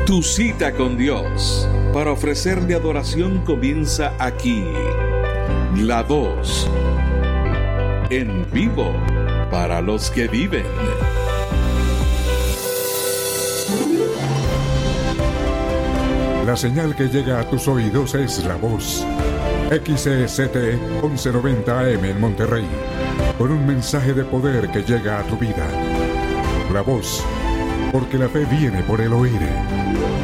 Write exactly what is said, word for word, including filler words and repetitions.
Tu cita con Dios para ofrecerle adoración comienza aquí. La Voz, en vivo para los que viven. La señal que llega a tus oídos es La Voz. X E C T once noventa A M en Monterrey, con un mensaje de poder que llega a tu vida. La Voz, porque la fe viene por el oír.